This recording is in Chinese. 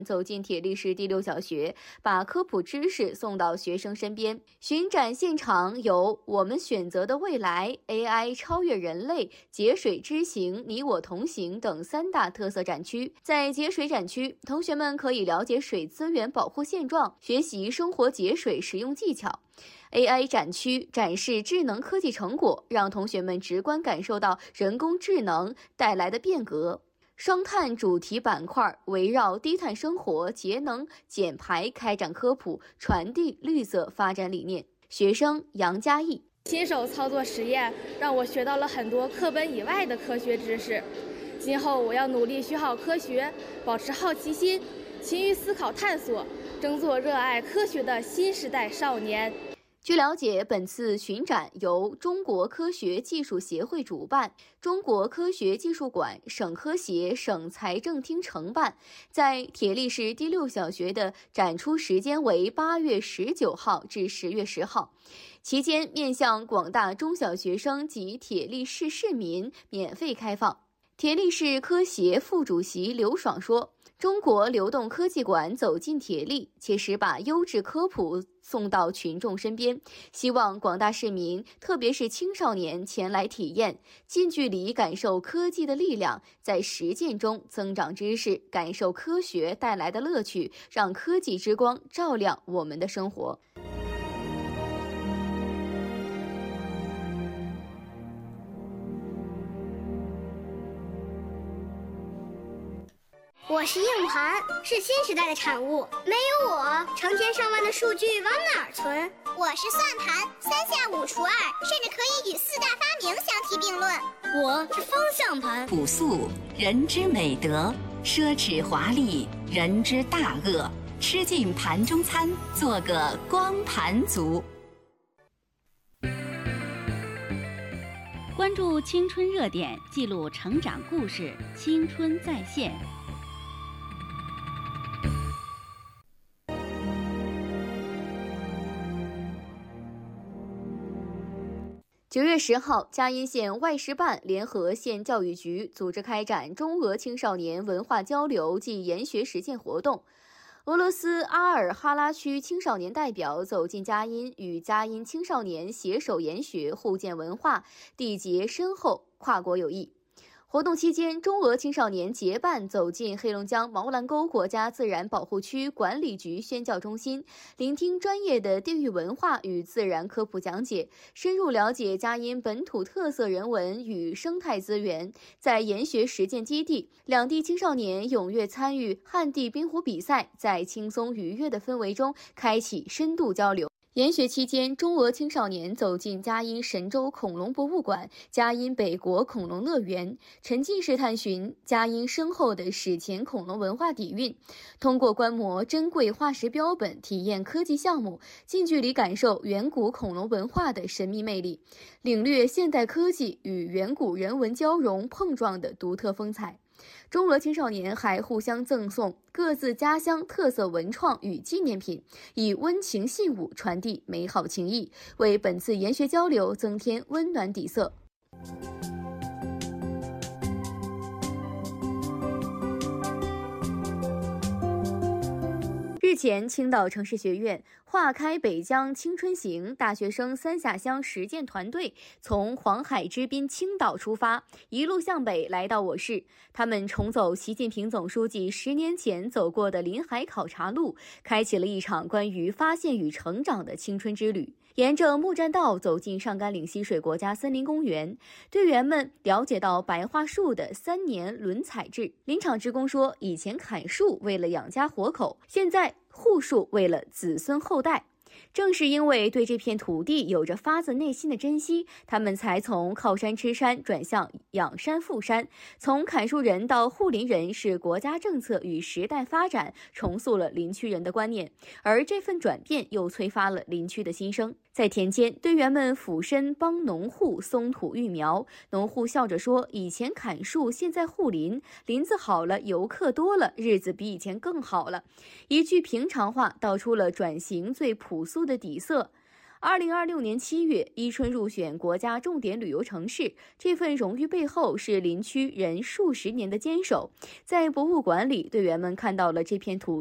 走进铁力市第6小学，把科普知识送到学生身边。巡展现场有我们选择的未来、AI 超越人类、节水之行、你我同行等3大特色展区。在节水展区，同学们可以了解水资源保护现状，学习生活节水实用技巧。AI 展区展示智能科技成果，让同学们直观感受到人工智能带来的变革。双碳主题板块围绕低碳生活、节能减排开展科普，传递绿色发展理念。学生杨佳艺： 亲手操作实验，让我学到了很多课本以外的科学知识。今后我要努力学好科学，保持好奇心，勤于思考探索，争做热爱科学的新时代少年。 据了解，本次巡展由中国科学技术协会主办，中国科学技术馆、省科协、省财政厅承办。在铁力市第6小学的展出时间为8月19号至10月10号，期间面向广大中小学生及铁力市市民免费开放。铁力市科协副主席刘爽说，中国流动科技馆走进铁力，切实把优质科普送到群众身边，希望广大市民，特别是青少年前来体验，近距离感受科技的力量，在实践中增长知识，感受科学带来的乐趣，让科技之光照亮我们的生活。 我是硬盘，是新时代的产物。没有我，成千上万的数据往哪儿存？ 我是算盘，3下5除2，甚至可以与4大发明相提并论。 我是方向盘， 朴素人之美德，奢侈华丽人之大恶。吃尽盘中餐，做个光盘族。 关注青春热点，记录成长故事，青春在线。 9月10号，嘉荫县外事办联合县教育局组织开展中俄青少年文化交流暨研学实践活动。俄罗斯阿尔哈拉区青少年代表走进嘉荫，与嘉荫青少年携手研学，互鉴文化，缔结深厚跨国友谊。活动期间，中俄青少年结伴走进黑龙江毛兰沟国家自然保护区管理局宣教中心，聆听专业的地域文化与自然科普讲解，深入了解嘉荫本土特色人文与生态资源。在研学实践基地，两地青少年踊跃参与旱地冰壶比赛，在轻松愉悦的氛围中开启深度交流。研学期间，中俄青少年走进嘉荫神州恐龙博物馆、嘉荫北国恐龙乐园，沉浸式探寻嘉荫深厚的史前恐龙文化底蕴，通过观摩珍贵化石标本，体验科技项目，近距离感受远古恐龙文化的神秘魅力，领略现代科技与远古人文交融碰撞的独特风采。中俄青少年还互相赠送各自家乡特色文创与纪念品，以温情信物传递美好情谊，为本次研学交流增添温暖底色。日前，青岛城市学院化开北疆青春行大学生3下乡实践团队从黄海之滨青岛出发，一路向北来到我市。他们重走习近平总书记10年前走过的临海考察路，开启了一场关于发现与成长的青春之旅。沿着木栈道走进上甘岭溪水国家森林公园，队员们了解到白桦树的3年轮采制。林场职工说，以前砍树为了养家活口，现在护树为了子孙后代。正是因为对这片土地有着发自内心的珍惜，他们才从靠山吃山转向养山护山，从砍树人到护林人，是国家政策与时代发展重塑了林区人的观念，而这份转变又催发了林区的新生。在田间，队员们俯身帮农户松土育苗，农户笑着说，以前砍树，现在护林，林子好了，游客多了，日子比以前更好了。一句平常话道出了转型最朴素的底色。 2026年7月，伊春入选国家重点旅游城市，这份荣誉背后是林区人数十年的坚守。在博物馆里，队员们看到了这片土